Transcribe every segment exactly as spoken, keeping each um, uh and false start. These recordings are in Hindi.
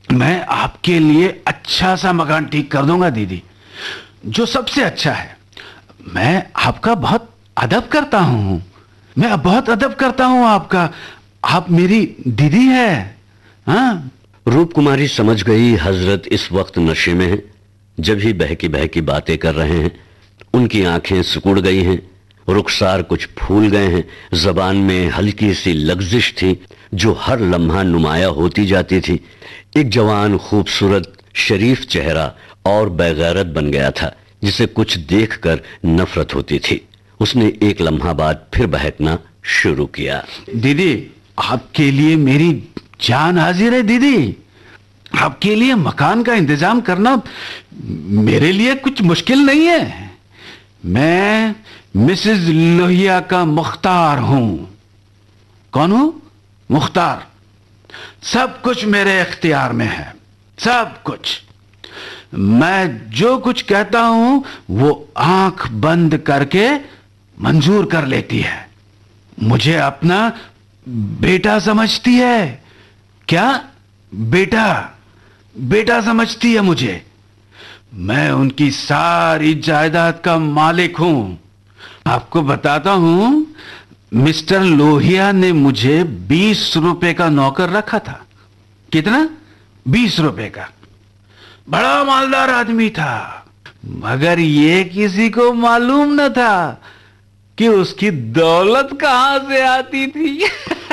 मैं आपके लिए अच्छा सा मकान ठीक कर दूंगा दीदी, जो सबसे अच्छा है। मैं आपका बहुत अदब करता हूं, मैं बहुत अदब करता हूं आपका। आप मेरी दीदी है। हाँ। रूप कुमारी समझ गई हजरत इस वक्त नशे में हैं। जब ही बहकी बहकी बातें कर रहे हैं, उनकी आंखें सिकुड़ गई हैं, रुखसार कुछ फूल गए हैं, जबान में हल्की सी लग्जिश थी जो हर लम्हा नुमाया होती जाती थी। एक जवान खूबसूरत शरीफ चेहरा और बेगैरत बन गया था, जिसे कुछ देखकर नफरत होती थी। उसने एक लम्हा बाद फिर बहकना शुरू किया। दीदी, आपके लिए मेरी जान हाजिर है दीदी। आपके लिए मकान का इंतजाम करना मेरे लिए कुछ मुश्किल नहीं है। मैं मिसेस लोहिया का मुख्तार हूं। कौन हूं? मुख्तार। सब कुछ मेरे इख्तियार में है, सब कुछ। मैं जो कुछ कहता हूं वो आंख बंद करके मंजूर कर लेती है। मुझे अपना बेटा समझती है। क्या? बेटा, बेटा समझती है मुझे। मैं उनकी सारी जायदाद का मालिक हूं। आपको बताता हूं, मिस्टर लोहिया ने मुझे बीस रुपए का नौकर रखा था। कितना? बीस रुपए का। बड़ा मालदार आदमी था, मगर ये किसी को मालूम न था कि उसकी दौलत कहां से आती थी।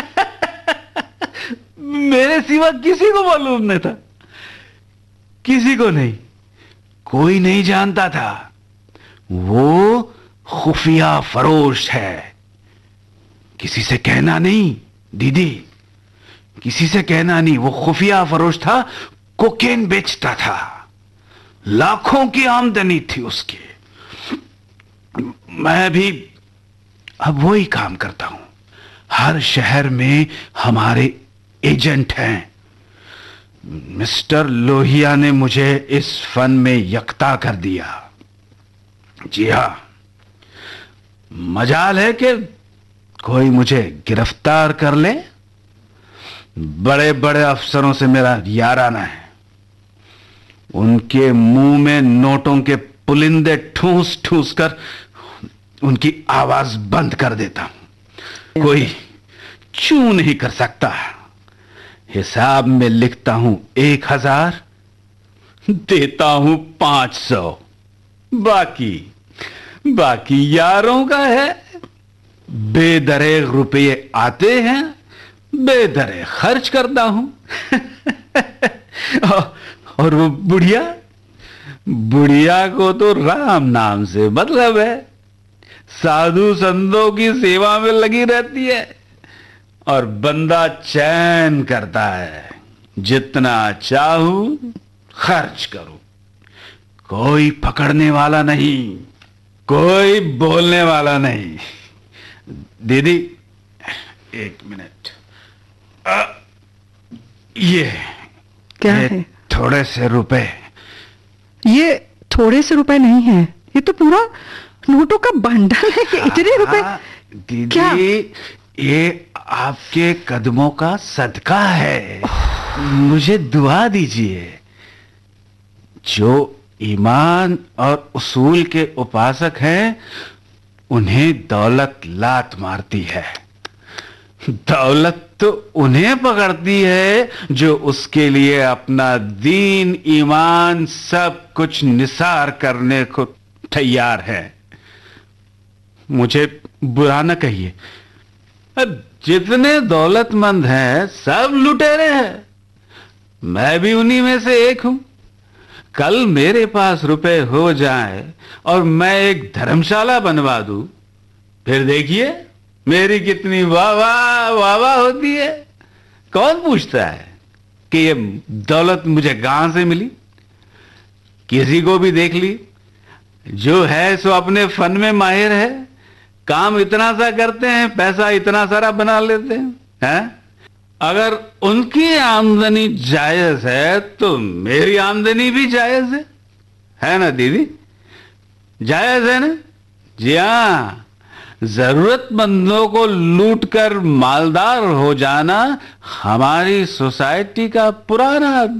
मेरे सिवा किसी को मालूम नहीं था, किसी को नहीं, कोई नहीं जानता था। वो खुफिया फरोश है। किसी से कहना नहीं दीदी, किसी से कहना नहीं। वो खुफिया फरोश था, कोकेन बेचता था, लाखों की आमदनी थी उसकी। मैं भी अब वही काम करता हूं। हर शहर में हमारे एजेंट हैं। मिस्टर लोहिया ने मुझे इस फन में यकता कर दिया। जी हां, मजाल है कि कोई मुझे गिरफ्तार कर ले। बड़े बड़े अफसरों से मेरा याराना है। उनके मुंह में नोटों के पुलिंदे ठूस ठूस कर उनकी आवाज बंद कर देता हूं। कोई चू नहीं कर सकता। हिसाब में लिखता हूं एक हजार, देता हूं पांच सौ। बाकी बाकी यारों का है। बेदरेग रुपये आते हैं, बेदरे खर्च करता हूं। और वो बुढ़िया, बुढ़िया को तो राम नाम से मतलब है। साधु संतों की सेवा में लगी रहती है और बंदा चैन करता है। जितना चाहूं खर्च करूं, कोई पकड़ने वाला नहीं, कोई बोलने वाला नहीं। दीदी, एक मिनट। आ, ये क्या ये है? थोड़े से रुपए। ये थोड़े से रुपए नहीं है, ये तो पूरा नोटों का बंडल है। ये इतने रुपए? दीदी, क्या? ये आपके कदमों का सदका है। मुझे दुआ दीजिए। जो ईमान और उसूल के उपासक हैं, उन्हें दौलत लात मारती है। दौलत तो उन्हें पकड़ती है जो उसके लिए अपना दीन ईमान सब कुछ निसार करने को तैयार है। मुझे बुरा न कहिए, जितने दौलतमंद हैं सब लुटेरे हैं। मैं भी उन्हीं में से एक हूं। कल मेरे पास रुपए हो जाए और मैं एक धर्मशाला बनवा दूं, फिर देखिए मेरी कितनी वाह वाह वाह वाह होती है। कौन पूछता है कि ये दौलत मुझे कहां से मिली? किसी को भी देख ली, जो है सो अपने फन में माहिर है। काम इतना सा करते हैं, पैसा इतना सारा बना लेते हैं, हैं? अगर उनकी आमदनी जायज है तो मेरी आमदनी भी जायज है, है ना दीदी? जायज है ना? जी हां। जरूरतमंदों को लूटकर मालदार हो जाना हमारी सोसाइटी का पुराना